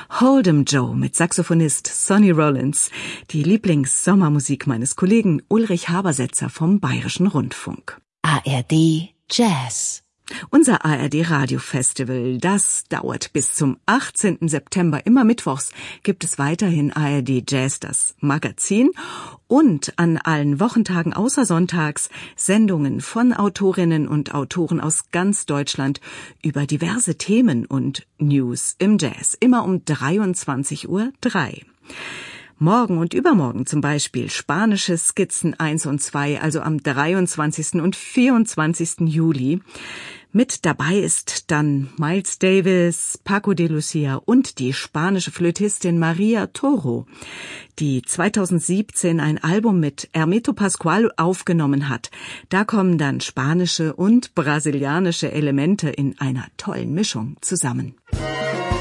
Hold'em Joe mit Saxophonist Sonny Rollins, die Lieblingssommermusik meines Kollegen Ulrich Habersetzer vom Bayerischen Rundfunk. ARD Jazz. Unser ARD Radio Festival, das dauert bis zum 18. September. Immer mittwochs gibt es weiterhin ARD Jazz, das Magazin, und an allen Wochentagen außer sonntags Sendungen von Autorinnen und Autoren aus ganz Deutschland über diverse Themen und News im Jazz, immer um 23:03 Uhr. Morgen und übermorgen zum Beispiel spanische Skizzen 1 und 2, also am 23. und 24. Juli. Mit dabei ist dann Miles Davis, Paco de Lucia und die spanische Flötistin Maria Toro, die 2017 ein Album mit Hermeto Pascual aufgenommen hat. Da kommen dann spanische und brasilianische Elemente in einer tollen Mischung zusammen.